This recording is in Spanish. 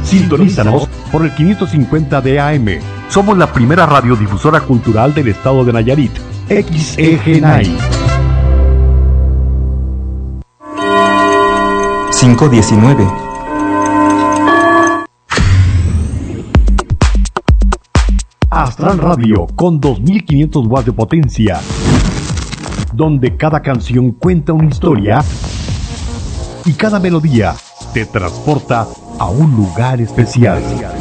Sintonízanos por el 550 de AM. Somos la primera radiodifusora cultural del estado de Nayarit. XEGNAI. 519. Astral Radio con 2500 watts de potencia, donde cada canción cuenta una historia y cada melodía te transporta a un lugar especial.